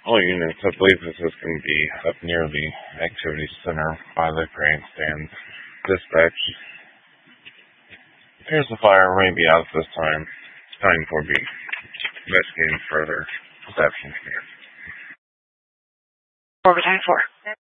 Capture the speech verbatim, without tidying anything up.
All units, I believe this is going to be up near the activity center by the grandstands. Dispatch. Appears the fire may be out at this time. Time for B. Investigating further. Reception here. Orbit time four.